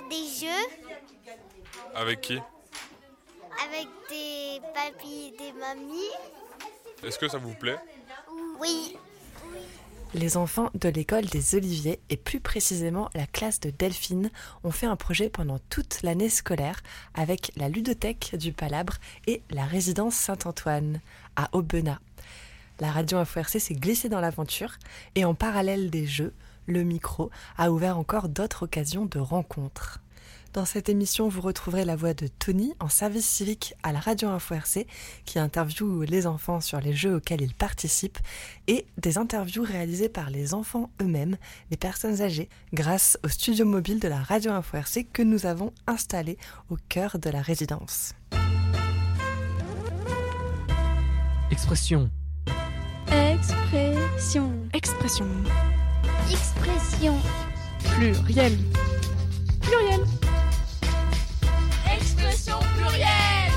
faire des jeux Avec qui? avec des papis et des mamies. Est-ce que ça vous plaît? Oui. Les enfants de l'école des Oliviers, et plus précisément la classe de Delphine, ont fait un projet pendant toute l'année scolaire avec la ludothèque du Palabre et la résidence Saint-Antoine à Aubenas. La radio Info RC s'est glissée dans l'aventure et en parallèle des jeux, le micro a ouvert encore d'autres occasions de rencontres. Dans cette émission, vous retrouverez la voix de Tony en service civique à la radio Info RC qui interviewe les enfants sur les jeux auxquels ils participent et des interviews réalisées par les enfants eux-mêmes, les personnes âgées, grâce au studio mobile de la radio Info RC que nous avons installé au cœur de la résidence. Expression. Expression. Expression. Expression. Pluriel. Pluriel. Expression plurielle.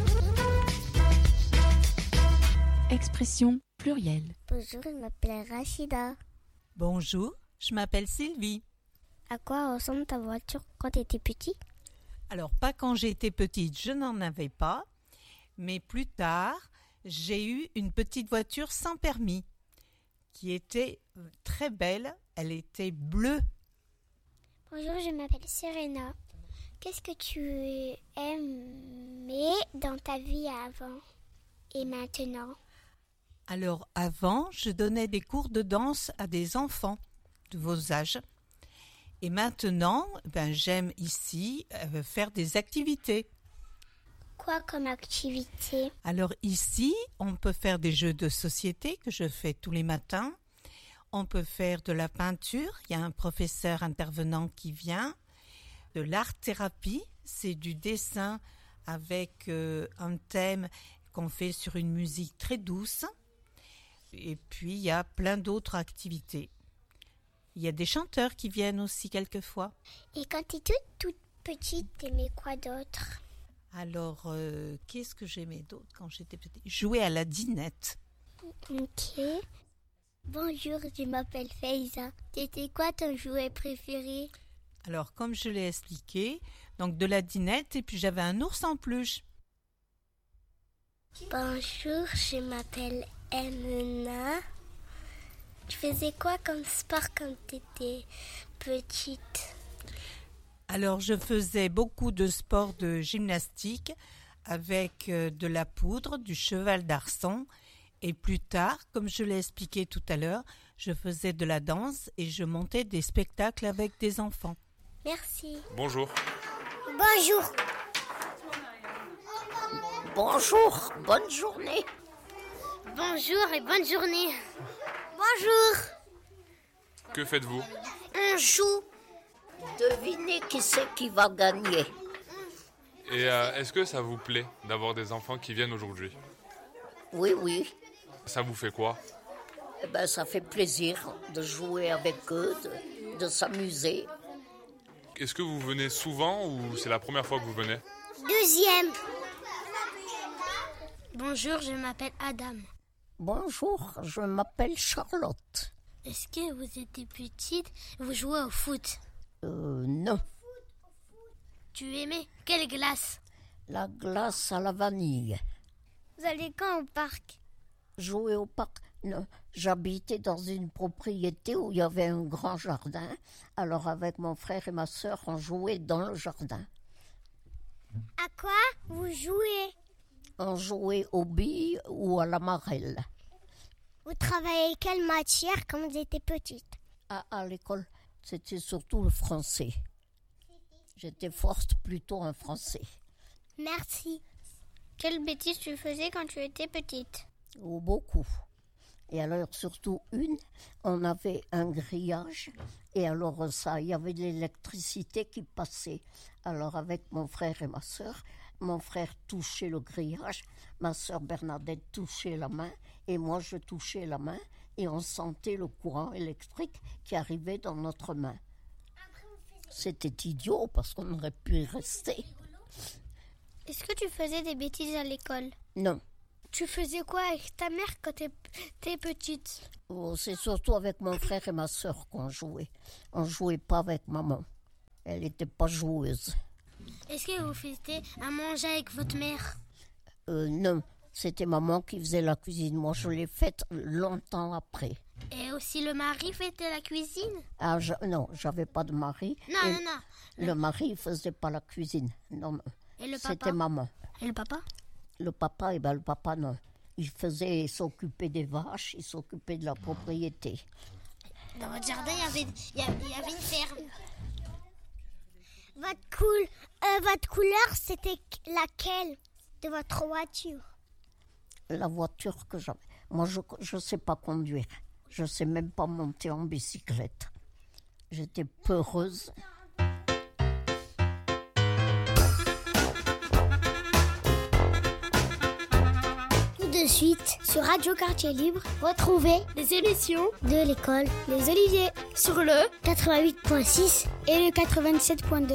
Expression plurielle. Bonjour, je m'appelle Rachida. Bonjour, je m'appelle Sylvie. À quoi ressemble ta voiture quand tu étais petit? Alors, pas quand j'étais petite, je n'en avais pas, mais plus tard, j'ai eu une petite voiture sans permis qui était très belle, elle était bleue. Bonjour, je m'appelle Serena. Qu'est-ce que tu aimais dans ta vie avant et maintenant? Alors, avant, je donnais des cours de danse à des enfants de vos âges. Et maintenant, j'aime ici faire des activités. Quoi comme activité? Alors ici, on peut faire des jeux de société que je fais tous les matins. On peut faire de la peinture, il y a un professeur intervenant qui vient. De l'art-thérapie, c'est du dessin avec un thème qu'on fait sur une musique très douce. Et puis, il y a plein d'autres activités. Il y a des chanteurs qui viennent aussi quelquefois. Et quand tu étais toute petite, t'aimais quoi d'autre? Alors, qu'est-ce que j'aimais d'autre quand j'étais petite? Jouer à la dinette. Ok. Bonjour, je m'appelle Faiza. C'était quoi ton jouet préféré? Alors, comme je l'ai expliqué, donc de la dinette et puis j'avais un ours en peluche. Bonjour, je m'appelle Emena. Tu faisais quoi comme sport quand tu étais petite? Alors, je faisais beaucoup de sports de gymnastique avec de la poudre, du cheval d'arçon. Et plus tard, comme je l'ai expliqué tout à l'heure, je faisais de la danse et je montais des spectacles avec des enfants. Merci. Bonjour. Bonjour. Bonjour, bonne journée. Bonjour et bonne journée. Bonjour. Que faites-vous? On joue. Devinez qui c'est qui va gagner. Et est-ce que ça vous plaît d'avoir des enfants qui viennent aujourd'hui? Oui. Ça vous fait quoi? Ça fait plaisir de jouer avec eux, de s'amuser. Est-ce que vous venez souvent ou c'est la première fois que vous venez? Deuxième. Bonjour, je m'appelle Adam. Bonjour, je m'appelle Charlotte. Est-ce que vous étiez petite, vous jouez au foot? Non. Tu aimais quelle glace? La glace à la vanille. Vous allez quand au parc? Jouer au parc? Non. J'habitais dans une propriété où il y avait un grand jardin. Alors avec mon frère et ma sœur, on jouait dans le jardin. À quoi vous jouez? On jouait aux billes ou à la marelle. Vous travaillez quelle matière quand vous étiez petite? À l'école, c'était surtout le français. J'étais forte plutôt en français. Merci. Quelle bêtise tu faisais quand tu étais petite? Oh, beaucoup. Et alors, surtout une, on avait un grillage. Et alors, il y avait de l'électricité qui passait. Alors, avec mon frère et ma sœur, mon frère touchait le grillage, ma sœur Bernadette touchait la main, et moi, je touchais la main, et on sentait le courant électrique qui arrivait dans notre main. C'était idiot, parce qu'on aurait pu y rester. Est-ce que tu faisais des bêtises à l'école? Non. Tu faisais quoi avec ta mère quand t'es petite? Oh, c'est surtout avec mon frère et ma sœur qu'on jouait. On jouait pas avec maman. Elle n'était pas joueuse. Est-ce que vous faisiez à manger avec votre mère? Non, c'était maman qui faisait la cuisine. Moi, je l'ai faite longtemps après. Et aussi le mari faisait la cuisine? Non, j'avais pas de mari. Non. Le mari, il faisait pas la cuisine. Non, Et le papa? c'était maman. Et le papa? Le papa, non. Il s'occupait des vaches, il s'occupait de la propriété. Dans votre jardin, il y avait une ferme. Votre couleur, c'était laquelle de votre voiture? La voiture que j'avais. Moi, je sais pas conduire. Je sais même pas monter en bicyclette. J'étais peureuse. Tout de suite, sur Radio Quartier Libre, retrouvez les émissions de l'école des Oliviers sur le 88.6 et le 87.2.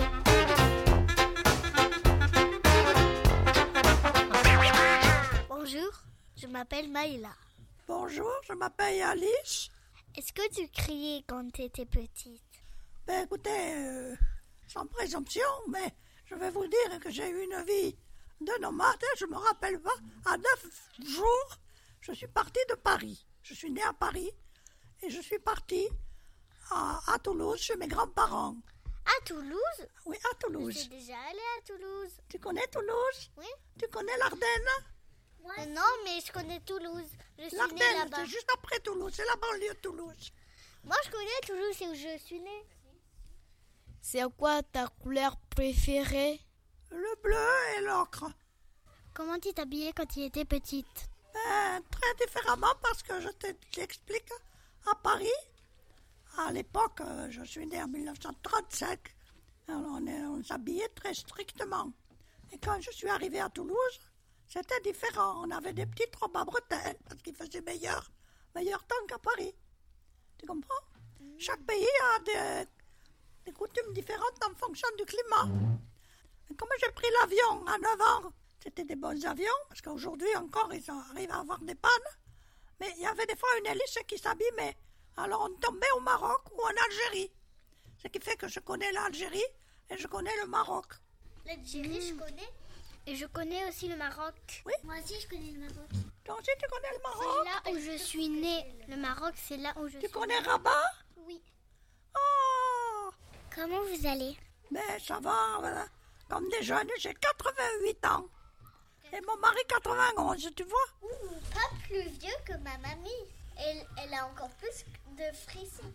Bonjour, je m'appelle Maïla. Bonjour, je m'appelle Alice. Est-ce que tu criais quand tu étais petite? Ben écoutez, sans présomption, mais je vais vous dire que j'ai eu une vie de nomade. Je me rappelle pas, à 9 jours, je suis partie de Paris. Je suis née à Paris et je suis partie à Toulouse chez mes grands-parents. À Toulouse? Oui, à Toulouse. Je suis déjà allée à Toulouse. Tu connais Toulouse? Oui. Tu connais l'Ardenne? Non, mais je connais Toulouse. Je suis née L'Ardenne, là-bas. c'est juste après Toulouse, c'est la banlieue de Toulouse. Moi, je connais Toulouse, c'est où je suis née. C'est quoi ta couleur préférée? Le bleu et l'ocre. Comment tu t'habillais quand tu étais petite? Très différemment parce que je t'explique, à Paris, à l'époque, je suis née en 1935, alors on s'habillait très strictement. Et quand je suis arrivée à Toulouse, c'était différent. On avait des petites robes à bretelles parce qu'il faisait meilleur temps qu'à Paris. Tu comprends? Chaque pays a des coutumes différentes en fonction du climat. Et comme j'ai pris l'avion à 9 ans, c'était des bons avions, parce qu'aujourd'hui encore, ils arrivent à avoir des pannes. Mais il y avait des fois une hélice qui s'abîmait. Alors on tombait au Maroc ou en Algérie. Ce qui fait que je connais l'Algérie et je connais le Maroc. L'Algérie, je connais. Et je connais aussi le Maroc. Oui. Moi aussi, je connais le Maroc. Toi aussi, tu connais le C'est Maroc? là où je suis née. Le Maroc, c'est là où je suis Tu connais née. Rabat? Oui. Oh! Comment vous allez? Mais ça va, voilà. Comme des jeunes, j'ai 88 ans. Et mon mari 91, tu vois? Pas plus vieux que ma mamie. Elle a encore plus de frissons.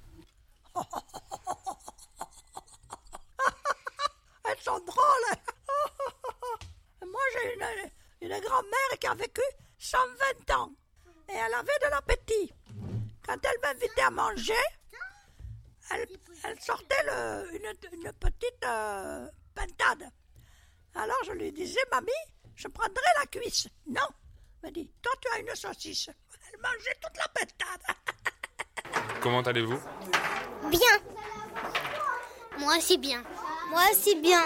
Elles sont drôles. Moi, j'ai une grand-mère qui a vécu 120 ans. Et elle avait de l'appétit. Quand elle m'invitait à manger, elle sortait une petite pintade. Alors je lui disais, mamie, je prendrai la cuisse. Non, elle me dit, toi tu as une saucisse. Elle mangeait toute la pintade. Comment allez-vous? Bien. Moi aussi bien. Moi aussi bien.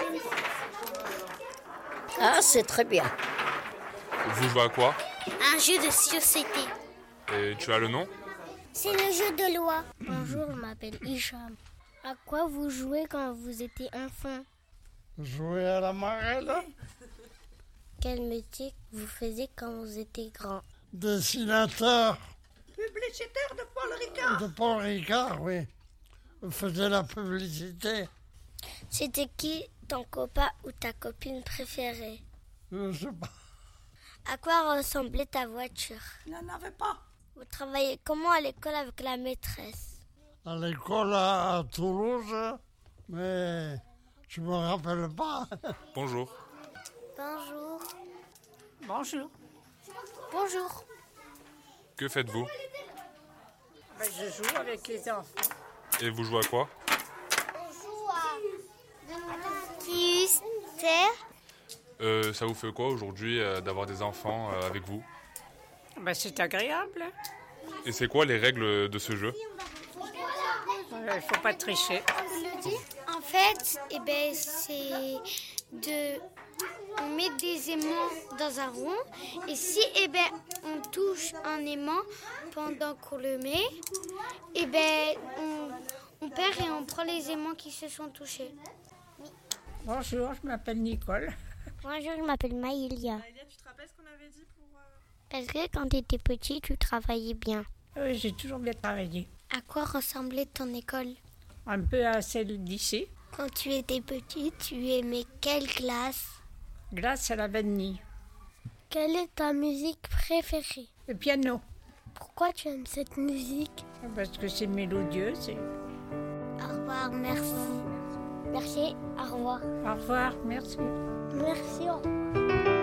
Ah, c'est très bien. Vous jouez à quoi? Un jeu de société. Et tu as le nom? C'est le jeu de loi. Bonjour, je m'appelle Hicham. À quoi vous jouez quand vous étiez enfant? Jouer à la marelle? Quel métier vous faisiez quand vous étiez grand? Dessinateur. Publicitaire de Paul Ricard. De Paul Ricard, oui. On faisait la publicité. C'était qui ton copain ou ta copine préférée? Je sais pas. À quoi ressemblait ta voiture? Il n'en avait pas. Vous travaillez comment à l'école avec la maîtresse? À l'école à Toulouse, mais je me rappelle pas. Bonjour. Bonjour. Bonjour. Bonjour. Que faites-vous? Je joue avec les enfants. Et vous jouez à quoi? On joue à Kiss, terre. Ça vous fait quoi aujourd'hui d'avoir des enfants avec vous? C'est agréable. Et c'est quoi les règles de ce jeu? Il faut pas tricher. En fait, c'est on met des aimants dans un rond et si on touche un aimant pendant qu'on le met, on perd et on prend les aimants qui se sont touchés. Bonjour, je m'appelle Nicole. Bonjour, je m'appelle Maïlia. Maïlia, tu te rappelles ce qu'on avait dit pour... Parce que quand tu étais petit, tu travaillais bien. Oui, j'ai toujours bien travaillé. À quoi ressemblait ton école? Un peu à celle d'ici. Quand tu étais petit, tu aimais quelle classe? Glace à la vanille. Quelle est ta musique préférée? Le piano. Pourquoi tu aimes cette musique? Parce que c'est mélodieux. Au revoir, merci. Merci, au revoir. Au revoir, merci. Merci, au revoir.